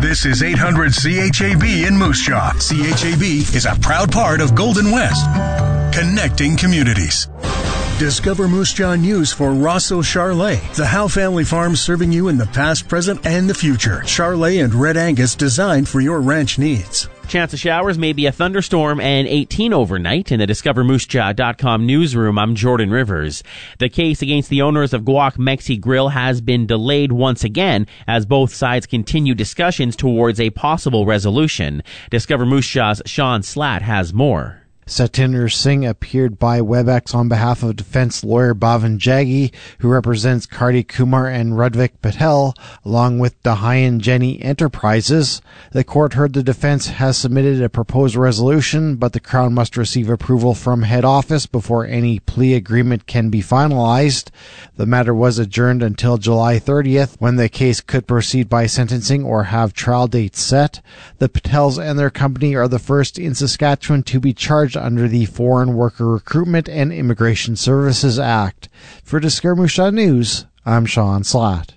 This is 800 CHAB in Moose Jaw. CHAB is a proud part of Golden West, connecting communities. Discover Moose Jaw News for Rosso Charlet, the Howe family farm serving you in the past, present, and the future. Charlet and Red Angus designed for your ranch needs. Chance of showers, maybe a thunderstorm, and 18 overnight. In the DiscoverMooseJaw.com newsroom, I'm Jordan Rivers. The case against the owners of Guac Mexi Grill has been delayed once again as both sides continue discussions towards a possible resolution. Discover Moose Jaw's Sean Slatt has more. Satinder Singh appeared by WebEx on behalf of defense lawyer Bhavan Jaggi, who represents Karti Kumar and Rudvik Patel, along with Dahayan Jenny Enterprises. The court heard the defense has submitted a proposed resolution, but the Crown must receive approval from head office before any plea agreement can be finalized. The matter was adjourned until July 30th, when the case could proceed by sentencing or have trial dates set. The Patels and their company are the first in Saskatchewan to be charged under the Foreign Worker Recruitment and Immigration Services Act. For Discover Moose Jaw News, I'm Sean Slatt.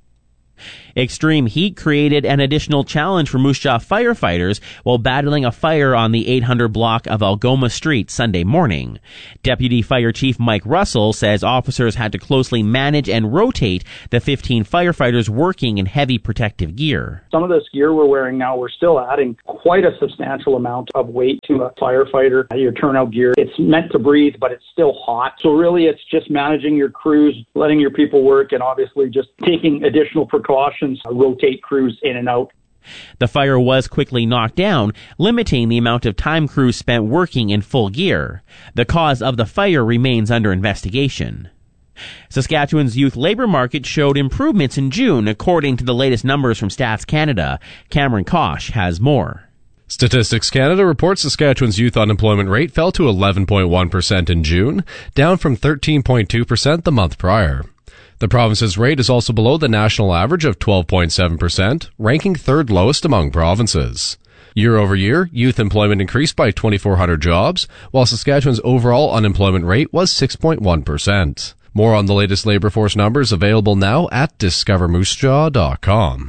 Extreme heat created an additional challenge for Moose Jaw firefighters while battling a fire on the 800 block of Algoma Street Sunday morning. Deputy Fire Chief Mike Russell says officers had to closely manage and rotate the 15 firefighters working in heavy protective gear. Some of this gear we're wearing now, we're still adding quite a substantial amount of weight to a firefighter. Your turnout gear, it's meant to breathe, but it's still hot. So really it's just managing your crews, letting your people work, and obviously just taking additional precautions. Rotate crews in and out. The fire was quickly knocked down, limiting the amount of time crews spent working in full gear. The cause of the fire remains under investigation. Saskatchewan's youth labor market showed improvements in June, according to the latest numbers from Stats Canada. Cameron Kosh has more. Statistics Canada reports Saskatchewan's youth unemployment rate fell to 11.1% in June, down from 13.2% the month prior. The province's rate is also below the national average of 12.7%, ranking third lowest among provinces. Year over year, youth employment increased by 2,400 jobs, while Saskatchewan's overall unemployment rate was 6.1%. More on the latest labor force numbers available now at discovermoosejaw.com.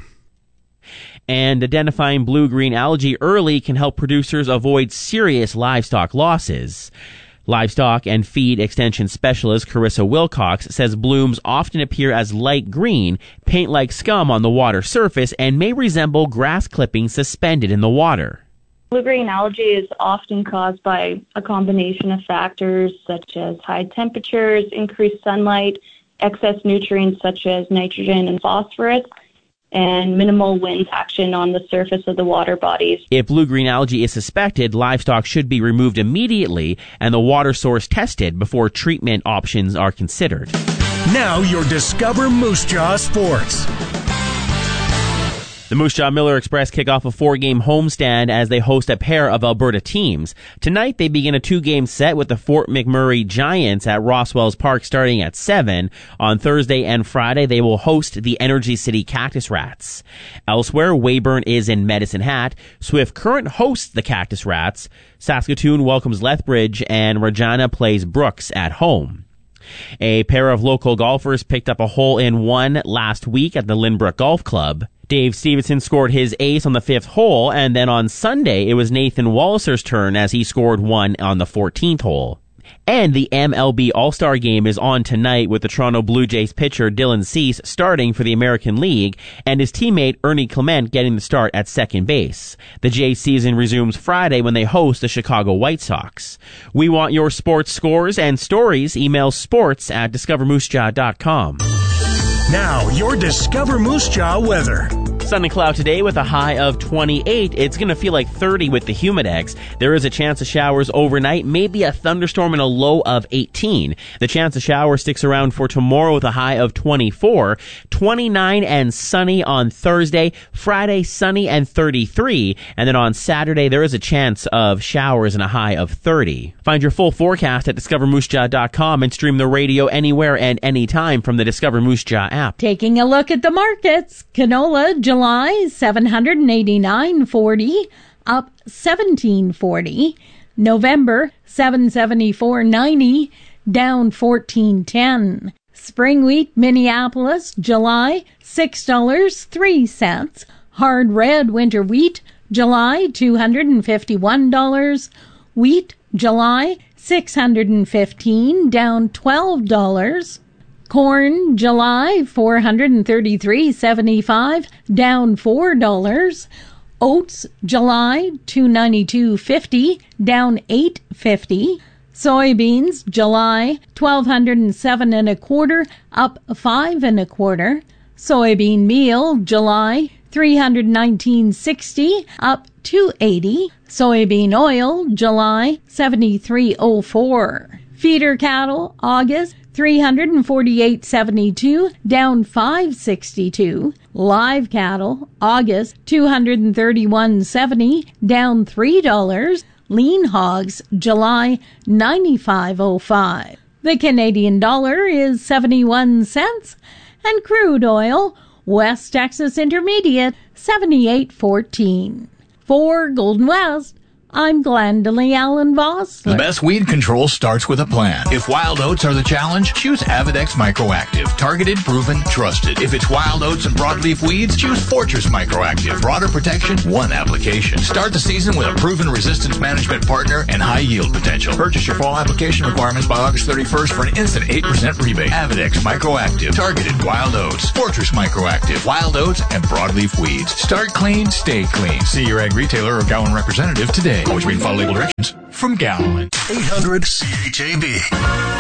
And identifying blue-green algae early can help producers avoid serious livestock losses. Livestock and Feed Extension Specialist Carissa Wilcox says blooms often appear as light green, paint-like scum on the water surface, and may resemble grass clippings suspended in the water. Blue-green algae is often caused by a combination of factors such as high temperatures, increased sunlight, excess nutrients such as nitrogen and phosphorus, and minimal wind action on the surface of the water bodies. If blue-green algae is suspected, livestock should be removed immediately and the water source tested before treatment options are considered. Now your Discover Moose Jaw Sports. The Moose Jaw Miller Express kick off a 4-game homestand as they host a pair of Alberta teams. Tonight, they begin a 2-game set with the Fort McMurray Giants at Roswells Park starting at 7. On Thursday and Friday, they will host the Energy City Cactus Rats. Elsewhere, Weyburn is in Medicine Hat. Swift Current hosts the Cactus Rats. Saskatoon welcomes Lethbridge, and Regina plays Brooks at home. A pair of local golfers picked up a hole-in-one last week at the Lynbrook Golf Club. Dave Stevenson scored his ace on the 5th hole, and then on Sunday, it was Nathan Walliser's turn as he scored one on the 14th hole. And the MLB All-Star Game is on tonight with the Toronto Blue Jays pitcher Dylan Cease starting for the American League and his teammate Ernie Clement getting the start at second base. The Jays season resumes Friday when they host the Chicago White Sox. We want your sports scores and stories. Email sports@discovermoosejaw.com. Now, your Discover Moose Jaw weather. Sun and cloud today with a high of 28. It's going to feel like 30 with the Humidex. There is a chance of showers overnight, maybe a thunderstorm and a low of 18. The chance of showers sticks around for tomorrow with a high of 24. 29 and sunny on Thursday. Friday, sunny and 33. And then on Saturday, there is a chance of showers and a high of 30. Find your full forecast at discovermoosejaw.com and stream the radio anywhere and anytime from the Discover Moose Jaw app. Taking a look at the markets, canola, July $789.40, up $17.40. November $774.90, down $14.10. Spring wheat, Minneapolis, July $6.03. Hard red winter wheat, July $251. Wheat, July $615, down $12. Corn, July $433.75, down $4. Oats, July $292.50, down $8.50. Soybeans, July $1,207.25, up $5.25. Soybean meal, July $319.60, up $2.80. Soybean oil, July $73.04. Feeder cattle, August $348.72, down $5.62. Live cattle, August $231.70, down $3. Lean hogs, July $95.05. The Canadian dollar is 71 cents, and crude oil, West Texas Intermediate, 78.14. For Golden West, I'm Glendalee Allen Vossler. The best weed control starts with a plan. If wild oats are the challenge, choose Avidex Microactive. Targeted, proven, trusted. If it's wild oats and broadleaf weeds, choose Fortress Microactive. Broader protection, one application. Start the season with a proven resistance management partner and high yield potential. Purchase your fall application requirements by August 31st for an instant 8% rebate. Avidex Microactive. Targeted wild oats. Fortress Microactive. Wild oats and broadleaf weeds. Start clean, stay clean. See your ag retailer or Gowan representative today. Always read and follow label directions from Gowan. 800 CHAB.